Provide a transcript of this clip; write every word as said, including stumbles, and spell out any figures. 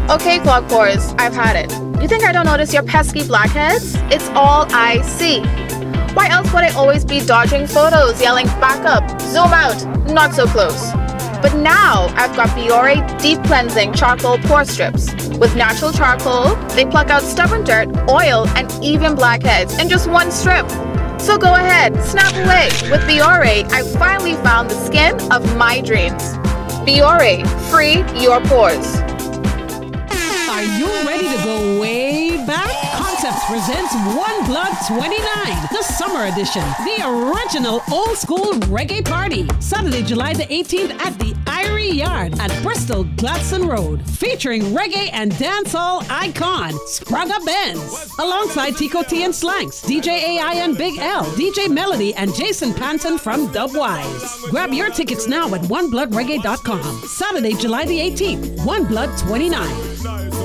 Okay, clog pores, I've had it. You think I don't notice your pesky blackheads? It's all I see. Why else would I always be dodging photos, yelling back up, zoom out, not so close? But now I've got Biore Deep Cleansing Charcoal Pore Strips. With natural charcoal, they pluck out stubborn dirt, oil, and even blackheads in just one strip. So go ahead, snap away. With Biore, I finally found the skin of my dreams. Biore, free your pores. Are you ready to go way back? Concepts presents One Blood twenty-nine, the summer edition, the original old school reggae party. Saturday, July the eighteenth at the Irie Yard at Bristol Gladstone Road, featuring reggae and dancehall icon Spragga Benz, alongside Tico T and Slanks, D J A I and Big L, D J Melody, and Jason Panton from Dubwise. Grab your tickets now at one blood reggae dot com. Saturday, July the eighteenth, One Blood twenty-nine.